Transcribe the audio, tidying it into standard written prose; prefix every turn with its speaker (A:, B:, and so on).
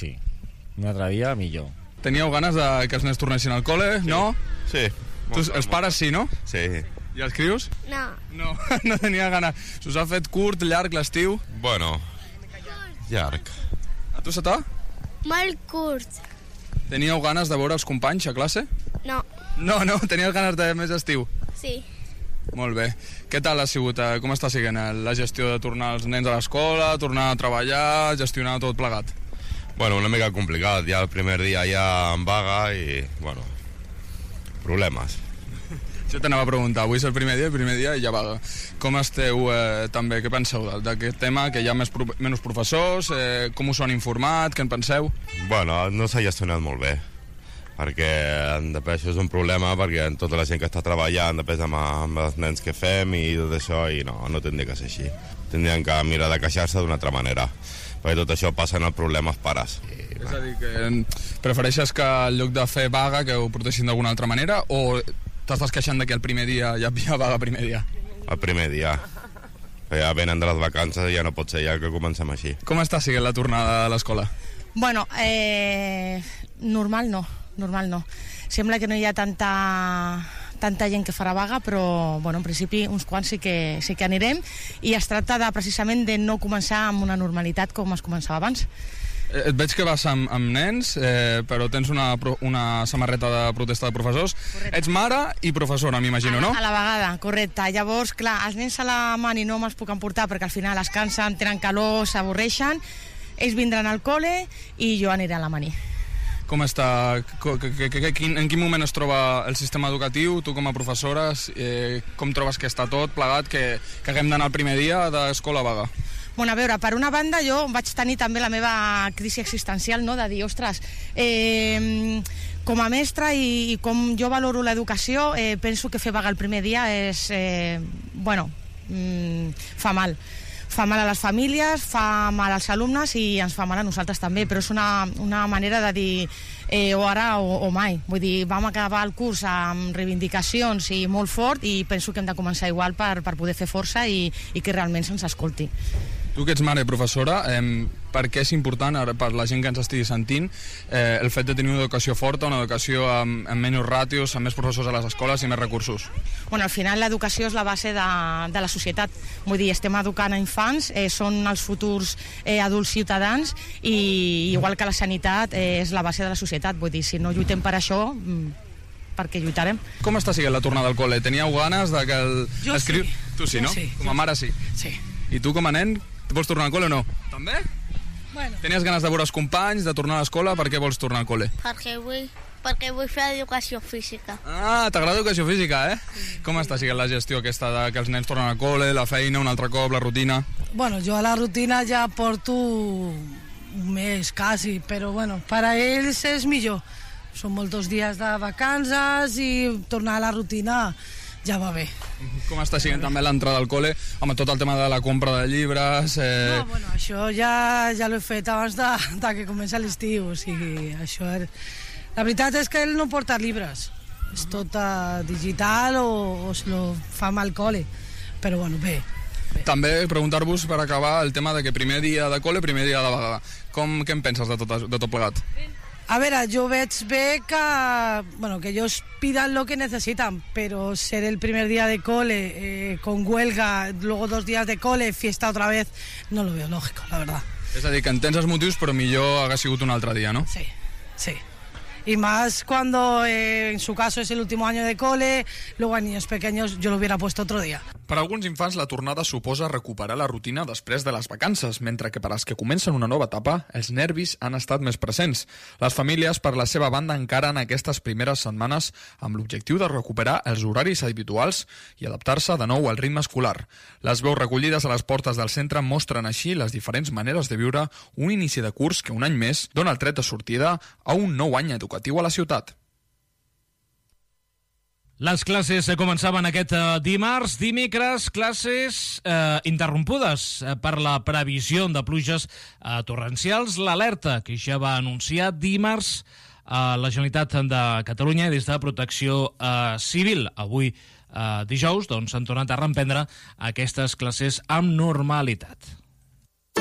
A: sí. Un altre dia millor.
B: Teníeu ganes de que els nens tornessin al col·le, no?
C: Sí.
B: Els pares sí, no?
C: Sí.
B: I els crios?
D: No.
B: No tenia ganes. S'us ha fet curt, llarg, l'estiu?
C: Bueno, llarg.
B: A tu se t'ha?
D: Molt curt.
B: Teníeu ganes de veure els companys a classe?
D: No.
B: No, tenies ganes de més estiu?
D: Sí.
B: Molt bé. Què tal ha sigut, com està siguent la gestió de tornar els nens a l'escola, tornar a treballar, gestionar tot plegat?
C: Bueno, una mica complicat. Ja el primer dia ja en vaga i, bueno, problemes.
B: Això t'anava a preguntar. Avui és el primer dia i ja vaga. Com esteu també? Què penseu d'aquest tema? Que hi ha menys professors? Com us ho han informat? Què en penseu?
C: Bueno, no s'ha gestionat molt bé, perquè després això és un problema, perquè tota la gent que està treballant després amb els nens que fem i tot això, i no tindria que ser així. Tindrien que mirar de queixar-se d'una altra manera, perquè tot això passa en el problema als pares.
B: És a dir, que prefereixes que en lloc de fer vaga que ho portessin d'alguna altra manera, o t'estàs queixant que el primer dia ja havia vaga el primer dia?
C: El primer dia. Ja venen de les vacances i ja no pot ser ja que comencem així.
B: Com està sent la tornada a l'escola?
E: Bueno, normal no. Sembla que no hi ha tanta gent que farà vaga, però bueno, en principi uns quants sí que anirem, i es tracta precisament de no començar amb una normalitat com es començava abans.
B: Et veig que vas amb nens, però tens una samarreta de protesta de professors. Correcte. Ets mare i professora, m'imagino, no?
E: A la vegada, correcte. Llavors, clar, els nens a la mani no me'ls puc emportar perquè al final es cansen, tenen calor, s'avorreixen. Ells vindran al col·le i jo aniré a la mani.
B: Com està? En quin moment es troba el sistema educatiu? Tu com a professora, com trobes que està tot plegat, que haguem d'anar el primer dia d'escola vaga?
E: Bueno, a veure, per una banda jo vaig tenir també la meva crisi existencial, no?, de dir, ostres, com a mestra i com jo valoro l'educació, penso que fer vaga el primer dia és, fa mal. Fa mal a les famílies, fa mal als alumnes i ens fa mal a nosaltres també, però és una manera de dir o ara o mai. Vull dir, vam acabar el curs amb reivindicacions i molt fort, i penso que hem de començar igual per poder fer força i que realment se'ns escolti.
B: Tu que ets mare i professora, per què és important, ara, per la gent que ens estigui sentint, el fet de tenir una educació forta, una educació amb menys ràtios, amb més professors a les escoles i més recursos?
E: Bueno, al final l'educació és la base de la societat. Vull dir, estem educant a infants, són els futurs adults ciutadans, i igual que la sanitat és la base de la societat. Vull dir, si no lluitem per això, per què lluitarem? Com està sent la tornada al col·le? Teníeu ganes de que
F: Jo sí.
B: Tu sí, no?
F: Sí.
B: Com a mare sí.
F: Sí.
B: I tu com a nen, vols tornar al col·le o no? També?
F: Bueno.
B: Tenies ganes de veure els companys, de tornar a l'escola, per què vols tornar al col·le?
D: Perquè vull fer educació física.
B: Ah, t'agrada educació física, eh? Com està sent la gestió aquesta de que els nens tornen al col·le, la feina, un altre cop, la rutina?
F: Bueno, jo a la rutina ja porto un mes quasi, però bueno, per a ells és millor. Són molts dies de vacances i tornar a la rutina ja va bé.
B: Com està sent també l'entrada al col·le, amb tot el tema de la compra de llibres?
F: No, bueno, això ja l'he fet abans de que comença l'estiu, o sigui, això és... La veritat és que ell no porta llibres, és tot digital o se lo fa amb el col·le, però bueno, bé.
B: També preguntar-vos, per acabar, el tema de que primer dia de col·le, primer dia de vaga. Què en penses de tot plegat?
F: A veure, jo veig bé que ellos pidan lo que necesitan, pero ser el primer día de cole, con huelga, luego 2 días de cole, fiesta otra vez, no lo veo lógico, la verdad.
B: És a dir, que entens els motius, però millor hagués sigut un altre dia, no?
F: Sí, sí. Y más cuando en su caso es el último año de cole, luego a niños pequeños yo lo hubiera puesto otro día.
B: Per a alguns infants la tornada suposa recuperar la rutina després de les vacances, mentre que per als que comencen una nova etapa, els nervis han estat més presents. Les famílies, per la seva banda, encaren aquestes primeres setmanes amb l'objectiu de recuperar els horaris habituals i adaptar-se de nou al ritme escolar. Les veus recollides a les portes del centre mostren així les diferents maneres de viure un inici de curs que un any més dona el tret de sortida a un nou any educatiu a la ciutat.
G: Les classes començaven aquest dimarts. Dimecres, classes interrompudes per la previsió de pluges torrencials. L'alerta que ja va anunciar dimarts la Generalitat de Catalunya des de Protecció Civil. Avui, dijous, s'han tornat a reemprendre aquestes classes amb normalitat.